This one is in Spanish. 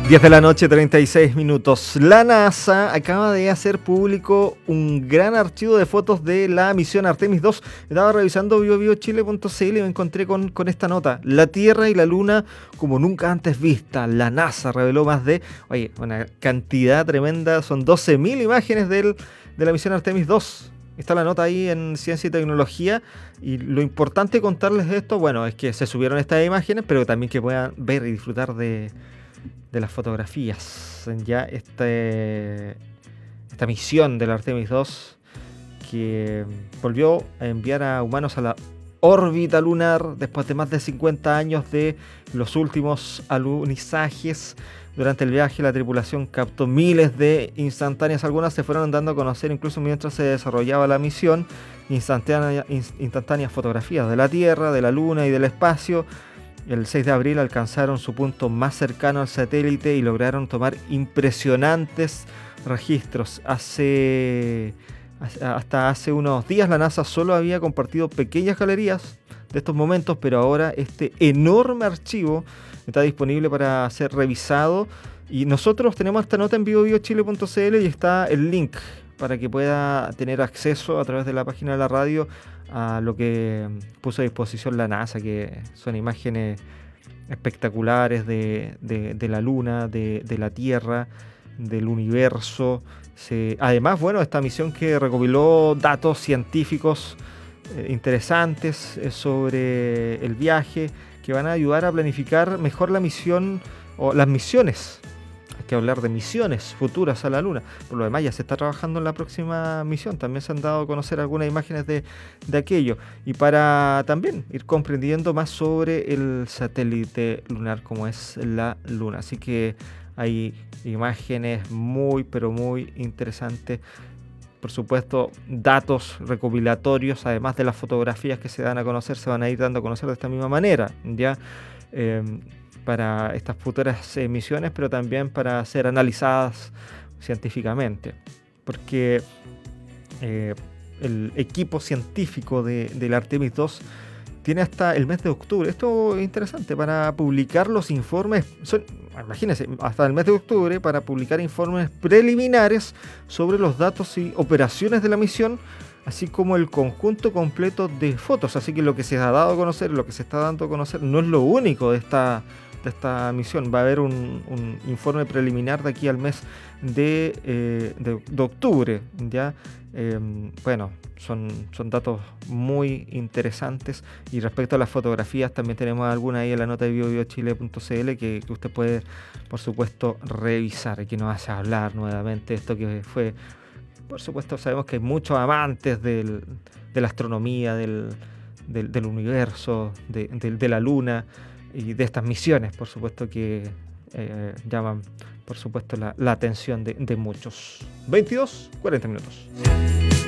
10 de la noche, 36 minutos. La NASA acaba de hacer público un gran archivo de fotos de la misión Artemis 2. Estaba revisando biobiochile.cl y me encontré con esta nota. La Tierra y la Luna como nunca antes vista. La NASA reveló más de, una cantidad tremenda. Son 12.000 imágenes de la misión Artemis 2. Está la nota ahí en Ciencia y Tecnología. Y lo importante contarles esto, es que se subieron estas imágenes, pero también que puedan ver y disfrutar de las fotografías. Ya esta misión del Artemis 2 que volvió a enviar a humanos a la órbita lunar después de más de 50 años de los últimos alunizajes. Durante el viaje la tripulación captó miles de instantáneas, algunas se fueron dando a conocer incluso mientras se desarrollaba la misión, instantáneas fotografías de la Tierra, de la Luna y del espacio. El 6 de abril alcanzaron su punto más cercano al satélite y lograron tomar impresionantes registros. Hasta hace unos días la NASA solo había compartido pequeñas galerías de estos momentos, pero ahora este enorme archivo está disponible para ser revisado. Y nosotros tenemos esta nota en biobiochile.cl y está el link para que pueda tener acceso a través de la página de la radio a lo que puso a disposición la NASA, que son imágenes espectaculares de la Luna, de la Tierra, del universo. Además, esta misión que recopiló datos científicos interesantes sobre el viaje, que van a ayudar a planificar mejor la misión o las misiones. Hay que hablar de misiones futuras a la Luna. Por lo demás, ya se está trabajando en la próxima misión. También se han dado a conocer algunas imágenes de aquello. Y para también ir comprendiendo más sobre el satélite lunar como es la Luna. Así que hay imágenes muy, pero muy interesantes. Por supuesto, datos recopilatorios, además de las fotografías que se dan a conocer, se van a ir dando a conocer de esta misma manera. Ya para estas futuras misiones, pero también para ser analizadas científicamente, porque el equipo científico del Artemis 2 tiene hasta el mes de octubre. Esto es interesante, para publicar los informes, imagínense, hasta el mes de octubre para publicar informes preliminares sobre los datos y operaciones de la misión, así como el conjunto completo de fotos. Así que lo que se ha dado a conocer, lo que se está dando a conocer, no es lo único de esta misión. Va a haber un informe preliminar de aquí al mes de octubre, ¿ya? Son datos muy interesantes. Y respecto a las fotografías, también tenemos alguna ahí en la nota de biobiochile.cl que usted puede, por supuesto, revisar y que nos hace hablar nuevamente de esto que fue. Por supuesto, sabemos que hay muchos amantes de la astronomía, del universo, de la Luna y de estas misiones, por supuesto, que llaman, por supuesto, la atención de muchos. 22:40 minutos.